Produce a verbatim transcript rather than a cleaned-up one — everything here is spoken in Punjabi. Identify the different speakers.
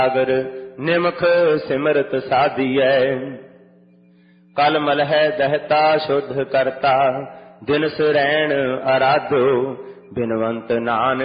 Speaker 1: ਸਾਗਰ ਨਿਮਖ ਸਿਮਰਤ ਸਾਧੀਐ। ਕਲ ਮਲਹਿ ਦਹਿਤਾ ਸ਼ੁੱਧ ਕਰਤਾ, ਦਿਨ ਸਰੈਣ ਅਰਾਧੋ, ਬਿਨਵੰਤ ਨਾਨਕ